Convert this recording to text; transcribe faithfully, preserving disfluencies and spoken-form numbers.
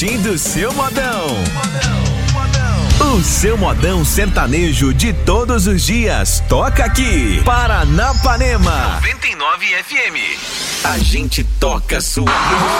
curtindo o seu modão. O seu modão sertanejo de todos os dias toca aqui. Paranapanema noventa e nove F M. A gente toca sua.